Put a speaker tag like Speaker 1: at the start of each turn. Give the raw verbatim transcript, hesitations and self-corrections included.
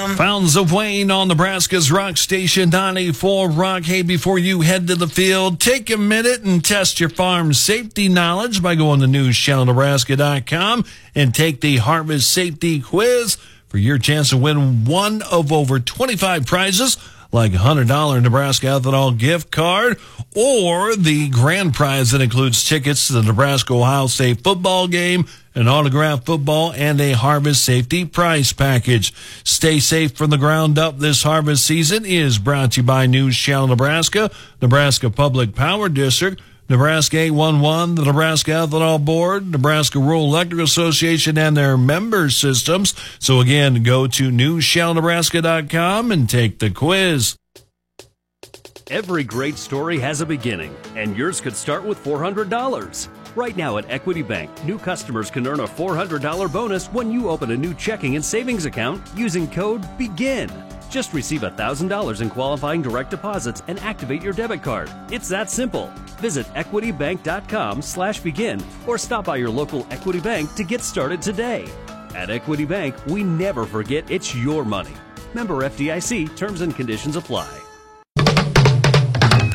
Speaker 1: Fountains of Wayne on Nebraska's Rock Station ninety-four Rock. Hey, before you head to the field, take a minute and test your farm safety knowledge by going to news channel nebraska dot com and take the Harvest Safety Quiz for your chance to win one of over twenty-five prizes, like a one hundred dollars Nebraska Ethanol gift card, or the grand prize that includes tickets to the Nebraska-Ohio State football game, an autographed football, and a Harvest Safety prize package. Stay safe from the ground up this harvest season is brought to you by News Channel Nebraska, Nebraska Public Power District, Nebraska eight one one, the Nebraska Ethanol Board, Nebraska Rural Electric Association, and their member systems. So again, go to news channel nebraska dot com and take the quiz.
Speaker 2: Every great story has a beginning, and yours could start with four hundred dollars. Right now at Equity Bank, new customers can earn a four hundred dollars bonus when you open a new checking and savings account using code BEGIN. Just receive one thousand dollars in qualifying direct deposits and activate your debit card. It's that simple. Visit equity bank dot com slash begin or stop by your local Equity Bank to get started today. At Equity Bank, we never forget it's your money. Member F D I C, terms and conditions apply.